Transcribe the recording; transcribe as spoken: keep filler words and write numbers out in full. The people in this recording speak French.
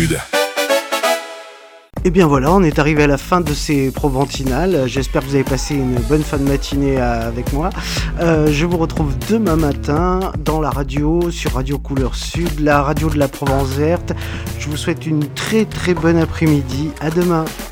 Et bien voilà, on est arrivé à la fin de ces Proventinales. J'espère que vous avez passé une bonne fin de matinée avec moi. Euh, je vous retrouve demain matin dans la radio, sur Radio Couleur Sud, la radio de la Provence Verte. Je vous souhaite une très très bonne après-midi. À demain.